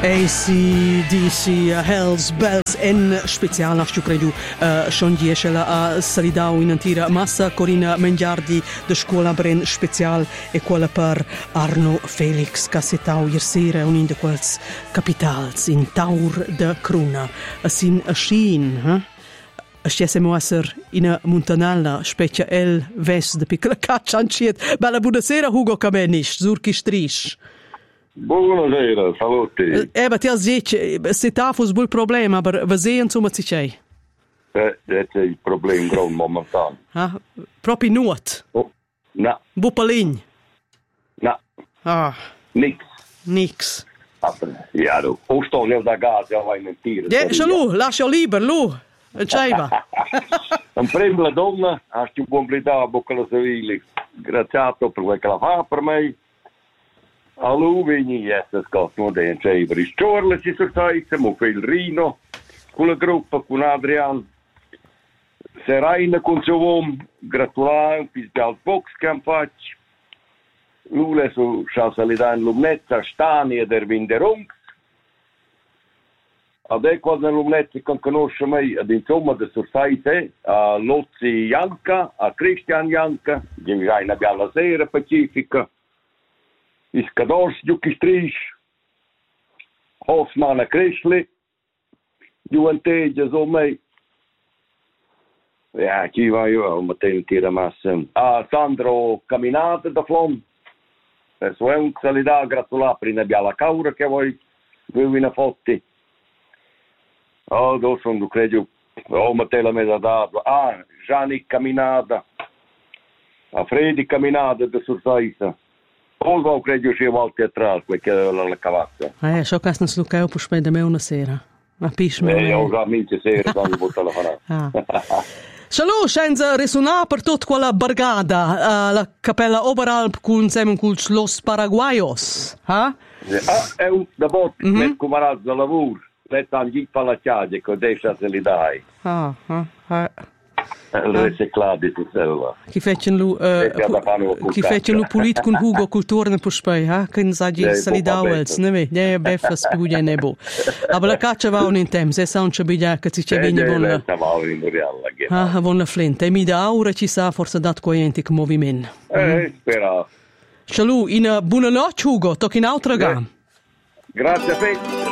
AC/DC Hells Bells en special nach credo schon diesela a salidau in antira massa Corina Mengiardi de scuola Bren special e quella per Arno Felix Cassetau ieri un de quels capitals in Taur de Cruna sin a Schin Stiessimo esser in a Montanella specie el ves de piccola caccia anciet bella buonasera Hugo Kamenisch Zurchi Strisch. Buonasera, saluti. Ma ti has dice, se tafus bul problema, aber we sehen insomma si c'è. Dat is il probleem groot momentan. Ah, proprio nuot. Oh, no. Buppalin. No. Ah, Nix. Ja, du. Ostan heel da gas, ja, vai mentire. Ja, lu, lascia lieber, lu. Ceiva. Un prima donna, hast du buon blida, boccolo civili. Graziato per quel che la fa per me. Allo veni essere scotto dentro Ceiva. I Storle ci sono stati, mo fa il Rino, con la gruppa, con Adrian. Seraina con suo uomo, gratulare, un al box che han fatto. Lule su Sciasalidà in Lumnezza, Stani e der Winderung. Adesso in Lumnezza che conosce me, ad insomma, da Sursaite, a Lozzi Janka, a Christian Janka, che mi hai una bella sera pacifica. Iskadors Juki Strisch, Hofmann Kreschli, Juventegia so me. Ja, ci va io, mettendo tira massa. Sandro Camminata da Flom. So è un salidà gratulare per una bella caura che voi una fotti. Do sono credo, mettela mezza dato. Gianni Camminata. Freddy Camminata da Sursaisa. Olva credo che volte atrás, perché la cavazza. So che non si lucca per spendere me una sera. Ma pisce me. Io già mince sera quando vou telefonare. Salut, senza resonare per tutta quella bargada, la Cappella Oberalp con il Schloss Paraguayos. È un da botte, met come da lavoro. Letta anche palacciage, che deixa se li dai. Riciclati tu selva. Chi fecen lu polit con Hugo culturne per spei, che non sa di salidauels, ne ve, ne beffas più nebo. Aber la caccia va un intem, se sa un chabiglia che si viene buona. Buona flinte, e mi da aura ci sa forse dat coentic movimento. Spera. Salut, in buona notte Hugo, tocchi in altra gam. Grazie a te.